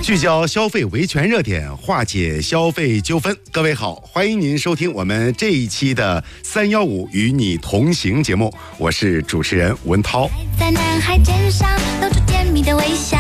聚焦消费维权热点，化解消费纠纷。各位好，欢迎您收听我们这一期的315与你同行节目，我是主持人文涛。 在男孩肩上露出甜蜜的微笑。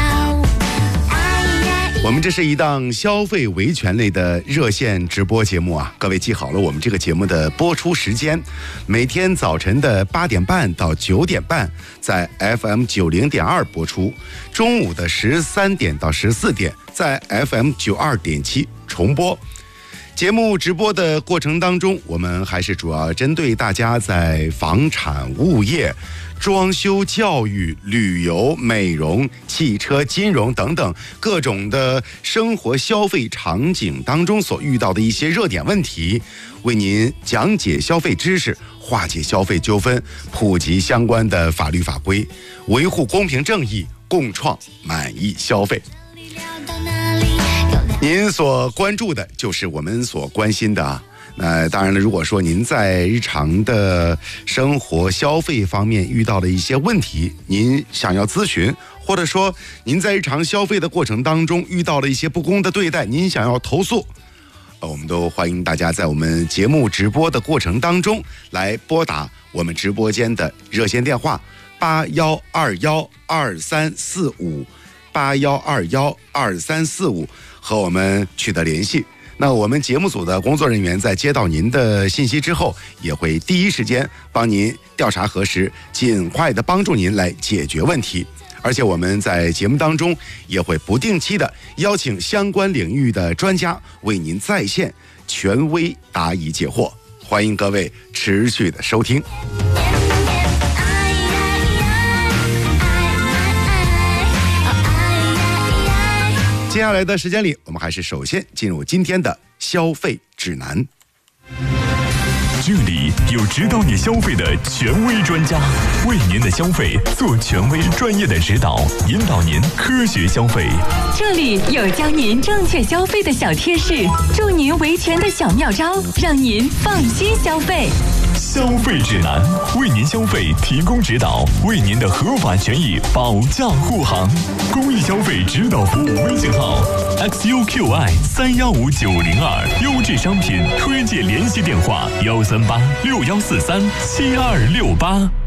我们这是一档消费维权类的热线直播节目啊，各位记好了，我们这个节目的播出时间，每天早晨的8点半到9点半在 FM90.2 播出，中午的13点到14点在 FM92.7 重播。节目直播的过程当中，我们还是主要针对大家在房产、物业、装修、教育、旅游、美容、汽车、金融等等各种的生活消费场景当中所遇到的一些热点问题，为您讲解消费知识，化解消费纠纷，普及相关的法律法规，维护公平正义，共创满意消费。您所关注的就是我们所关心的啊。那当然了，如果说您在日常的生活消费方面遇到的一些问题，您想要咨询，或者说您在日常消费的过程当中遇到了一些不公的对待，您想要投诉，我们都欢迎大家在我们节目直播的过程当中来拨打我们直播间的热线电话8121234581212345，和我们取得联系。那我们节目组的工作人员在接到您的信息之后，也会第一时间帮您调查核实，尽快的帮助您来解决问题。而且我们在节目当中也会不定期的邀请相关领域的专家为您在线权威答疑解惑，欢迎各位持续的收听。接下来的时间里，我们还是首先进入今天的消费指南。 这里有指导你消费的权威专家，为您的消费做权威专业的指导，引导您科学消费。 这里有教您正确消费的小贴士，助您维权的小妙招，让您放心消费。 消费指南，为您消费提供指导，为您的合法权益保驾护航。公益消费指导服务微信号 XUQI315902，优质商品推荐联系电话13861437268。